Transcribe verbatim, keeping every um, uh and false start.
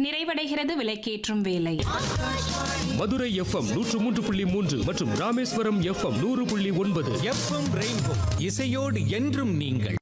நிறைவடைகிறது விளக்கேற்றும் வேலை. மதுரை எஃப்எம் நூற்று மூன்று புள்ளி மூன்று மற்றும் ராமேஸ்வரம் எஃப்எம் நூறு புள்ளி ஒன்பது. எஃப்எம் ரெயின்போ இசையோடு என்றும் நீங்கள்.